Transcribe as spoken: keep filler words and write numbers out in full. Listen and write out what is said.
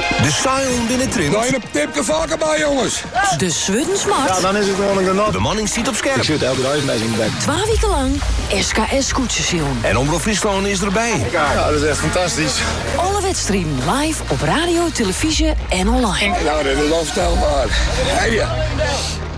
De Sion binnentrimmt. Nou, een tipje vaker bij, jongens. De Swuddensmart. Ja, dan is het gewoon een genot. De manning ziet op scherp. Ik zit elke dag mee in de bek. Twee weken lang S K S-koetsjesjoen. En Omroep Friesland is erbij. Ja, dat is echt fantastisch. Alle wedstrijden live op radio, televisie en online. Nou, dat is onvoorstelbaar. Hey, ja.